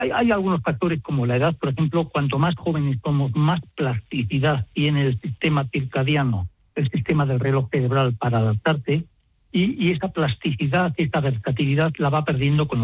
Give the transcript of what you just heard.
Hay algunos factores como la edad, por ejemplo, cuanto más jóvenes somos, más plasticidad tiene el sistema circadiano, el sistema del reloj cerebral para adaptarse, y esa plasticidad, esa versatilidad la va perdiendo con